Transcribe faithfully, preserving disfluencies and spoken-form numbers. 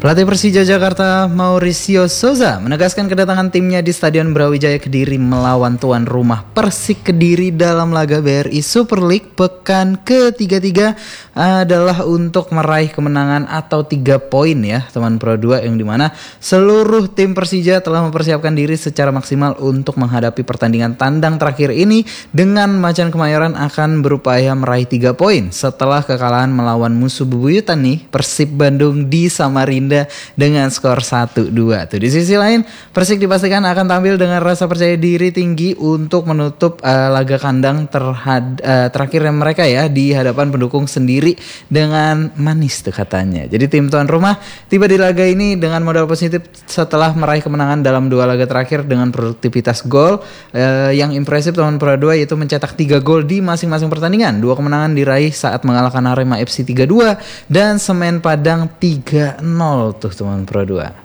Pelatih Persija Jakarta Mauricio Souza menegaskan kedatangan timnya di Stadion Brawijaya Kediri melawan tuan rumah Persik Kediri dalam laga B R I Super League pekan ketiga-tiga adalah untuk meraih kemenangan atau tiga poin ya teman Pro dua, yang dimana seluruh tim Persija telah mempersiapkan diri secara maksimal untuk menghadapi pertandingan tandang terakhir ini dengan Macan Kemayoran akan berupaya meraih tiga poin setelah kekalahan melawan musuh bebuyutan nih Persib Bandung di Samarinda dengan skor satu dua. Tuh di sisi lain, Persik dipastikan akan tampil dengan rasa percaya diri tinggi untuk menutup uh, laga kandang terhad, uh, terakhir mereka ya di hadapan pendukung sendiri dengan manis tuh katanya. Jadi tim tuan rumah tiba di laga ini dengan modal positif setelah meraih kemenangan dalam dua laga terakhir dengan produktivitas gol uh, yang impresif teman Pro dua, yaitu mencetak tiga gol di masing-masing pertandingan. Dua kemenangan diraih saat mengalahkan Arema F C tiga dua dan Semen Padang tiga nol tuh teman Pro dua.